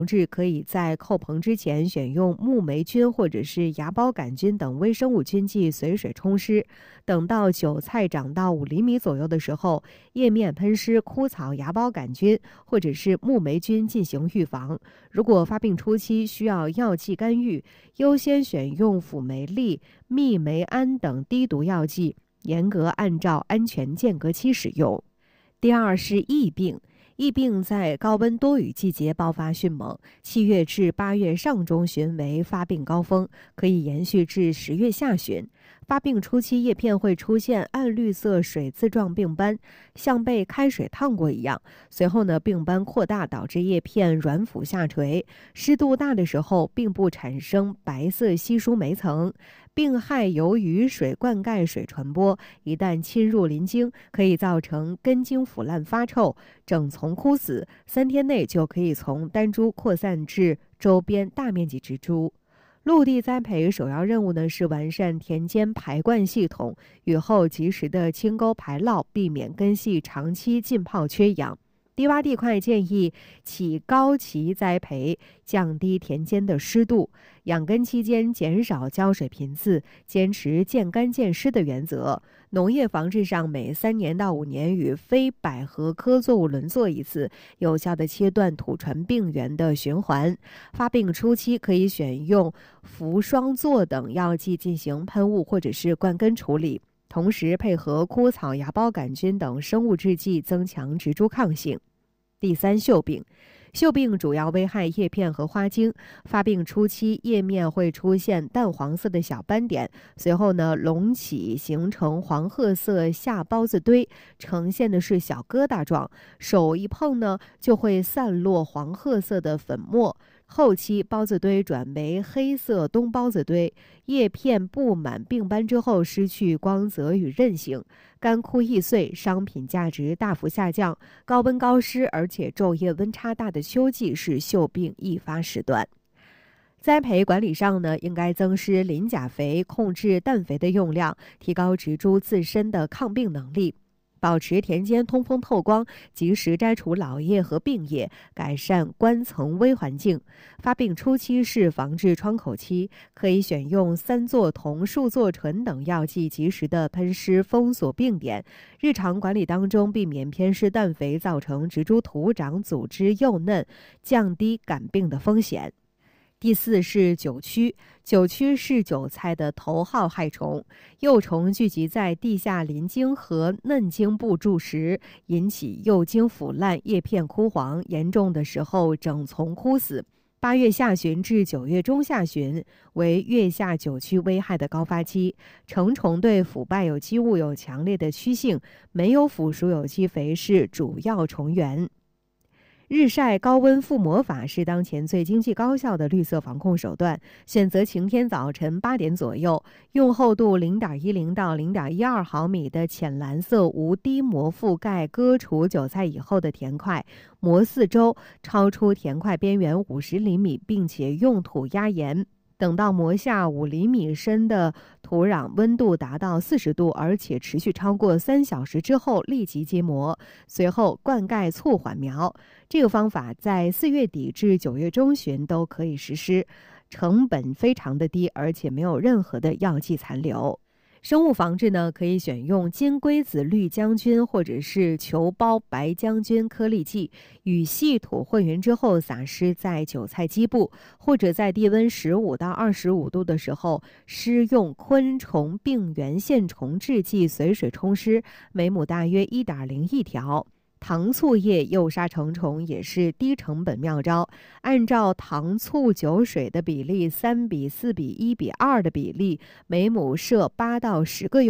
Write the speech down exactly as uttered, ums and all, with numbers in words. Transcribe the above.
治可以在扣棚之前选用木霉菌或者是芽孢杆菌等微生物菌剂随水冲湿，等到韭菜长到五厘米左右的时候，叶面喷施枯草芽孢杆菌或者是木霉菌进行预防。如果发病初期需要药剂干预，优先选用辅酶利、嘧酶胺等低毒药剂，严格按照安全间隔期使用。第二是疫病。疫病在高温多雨季节爆发迅猛，七月至八月上中旬为发病高峰，可以延续至十月下旬。发病初期，叶片会出现暗绿色水渍状病斑，像被开水烫过一样。随后呢，病斑扩大，导致叶片软腐下垂。湿度大的时候，并不产生白色稀疏霉层。病害由雨水灌溉水传播，一旦侵入鳞茎，可以造成根茎腐烂发臭、整丛枯死，三天内就可以从单株扩散至周边大面积植株。陆地栽培首要任务呢是完善田间排灌系统，雨后及时的清沟排涝，避免根系长期浸泡缺氧。低洼地块建议起高畦栽培，降低田间的湿度。养根期间减少浇水频次，坚持见干见湿的原则。农业防治上，每三年到五年与非百合科作物轮作一次，有效地切断土传病源的循环。发病初期可以选用氟双唑等药剂进行喷雾或者是灌根处理。同时配合枯草芽孢杆菌等生物制剂，增强植株抗性。第三，锈病。锈病主要危害叶片和花茎，发病初期叶面会出现淡黄色的小斑点，随后呢隆起形成黄褐色下孢子堆，呈现的是小疙瘩状，手一碰呢就会散落黄褐色的粉末。后期孢子堆转为黑色冬孢子堆，叶片布满病斑之后失去光泽与韧性，干枯易碎，商品价值大幅下降。高温高湿而且昼夜温差大的秋季是锈病易发时段。栽培管理上呢，应该增施磷钾肥，控制氮肥的用量，提高植株自身的抗病能力。保持田间通风透光，及时摘除老叶和病叶，改善冠层微环境。发病初期是防治窗口期，可以选用三唑酮、树唑醇等药剂，及时的喷施封锁病点。日常管理当中，避免偏施氮肥，造成植株土长组织幼嫩，降低感病的风险。第四是韭蛆。韭蛆是韭菜的头号害虫，幼虫聚集在地下鳞茎和嫩茎部筑食，引起幼茎腐烂、叶片枯黄，严重的时候整丛枯死。八月下旬至九月中下旬为月下韭蛆危害的高发期。成虫对腐败有机物有强烈的趋性，没有腐熟有机肥是主要虫源。日晒高温覆膜法是当前最经济高效的绿色防控手段。选择晴天早晨八点左右，用厚度 零点一零 到 零点一二 毫米的浅蓝色无滴膜覆盖割除韭菜以后的田块，膜四周超出田块边缘五十厘米，并且用土压严。等到膜下五厘米深的土壤温度达到四十度，而且持续超过三小时之后，立即揭膜，随后灌溉促缓苗。这个方法在四月底至九月中旬都可以实施，成本非常的低，而且没有任何的药剂残留。生物防治呢，可以选用金龟子绿浆菌或者是球孢白浆菌颗粒剂，与细土混匀之后撒施在韭菜基部，或者在低温十五到二十五度的时候施用昆虫病原线虫制剂随水冲施，每亩大约 一点零亿条。糖醋叶诱杀成虫也是低成本妙招，按照糖醋酒水的比例三比四比一比二的比例，每亩设八到十个